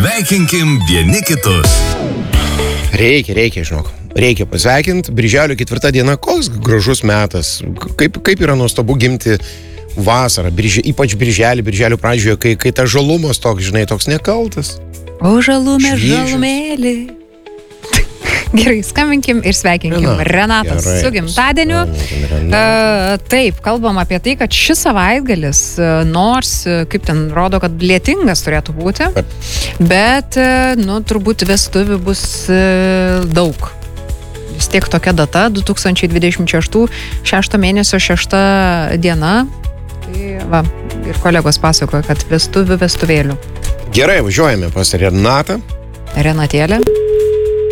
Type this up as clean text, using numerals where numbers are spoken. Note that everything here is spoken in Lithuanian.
Sveikinkim vieni kitus. Reikia, žinok. Reikia pasveikinti. Birželio 4 diena, koks gražus metas. Kaip yra nuostabu gimti vasarą, ypač birželio pradžioje, kai ta žalumas toks, žinai, toks nekaltas. O žalumėlį. Gerai, skambinkim ir sveikinkim Renatas su gimtadieniu. Taip, kalbam apie tai, kad šis savaitgalis, nors, kaip ten rodo, kad lietingas turėtų būti, bet, turbūt vestuvių bus daug. Vis tiek tokia data, 2026, 6 mėnesio 6 diena. Tai va, ir kolegos pasakoja, kad vestuvėlių. Gerai, važiuojame pas Renatą. Renatėlė.